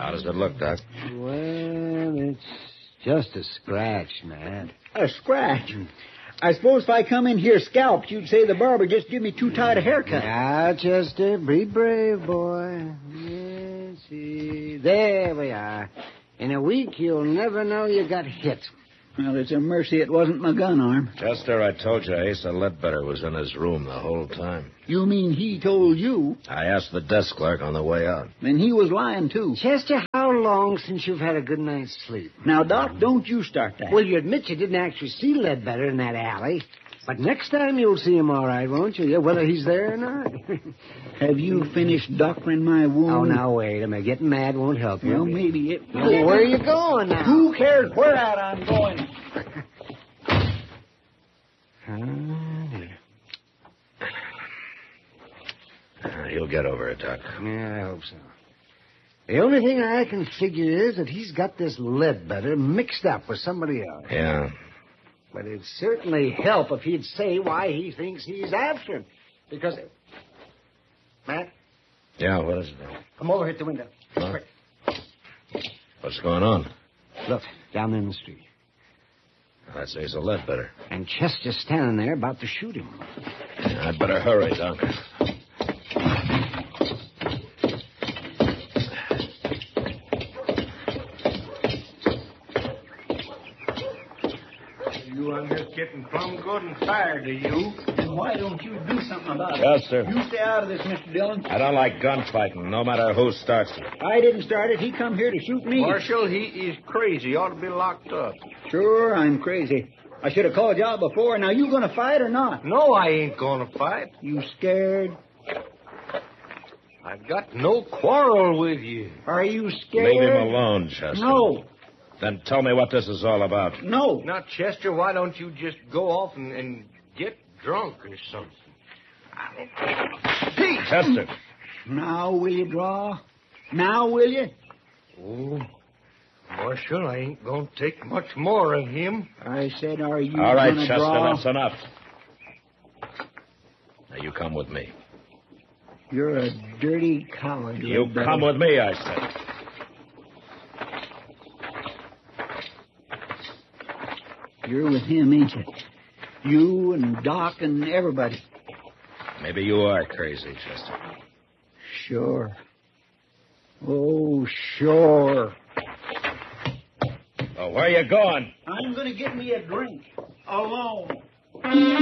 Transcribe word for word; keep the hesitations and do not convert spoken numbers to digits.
How does it look, Doc? Well, it's just a scratch, Matt. A scratch? I suppose if I come in here scalped, you'd say the barber just give me too tight a haircut. Now, Chester, be brave, boy. Yes, see. There we are. In a week, you'll never know you got hit. Well, it's a mercy it wasn't my gun arm. Chester, I told you Asa Ledbetter was in his room the whole time. You mean he told you? I asked the desk clerk on the way out. Then he was lying, too. Chester, how long since you've had a good night's sleep? Now, Doc, don't you start that. Well, you admit you didn't actually see Ledbetter in that alley. But next time you'll see him all right, won't you? Yeah, whether he's there or not. Have you finished doctoring my wound? Oh, now, wait a minute. Getting mad won't help you. Well, maybe it... Well, where are you going now? Who cares where at I'm going? Uh, he'll get over it, Doc. Yeah, I hope so. The only thing I can figure is that he's got this Ledbetter mixed up with somebody else. Yeah. But it'd certainly help if he'd say why he thinks he's after him. Because... Matt? Yeah, what is it? Come over here at the window. Huh? Quick. What's going on? Look, down there in the street. That's Asa Ledbetter. And Chester's standing there about to shoot him. Yeah, I'd better hurry, Doc. You I'm just getting plumb good and tired of you. Then why don't you do something about it? Chester. You stay out of this, Mister Dillon. I don't like gunfighting, no matter who starts it. I didn't start it. He come here to shoot me. Marshal, he is crazy. He ought to be locked up. Sure, I'm crazy. I should have called you out before. Now, you going to fight or not? No, I ain't gonna fight. You scared? I've got no quarrel with you. Are you scared? Leave him alone, Chester. No. Then tell me what this is all about. No. Now, Chester, why don't you just go off and, and get drunk or something? Pete! Chester. Now will you draw? Now will you? Oh, Marshal, I ain't gonna take much more of him. I said, are you All right, gonna Chester, draw? that's enough. Now, you come with me. You're a dirty coward. You Ledbetter. come with me, I said. You're with him, ain't you? You and Doc and everybody. Maybe you are crazy, Chester. Sure. Oh, sure. Oh, where are you going? I'm going to get me a drink. Alone.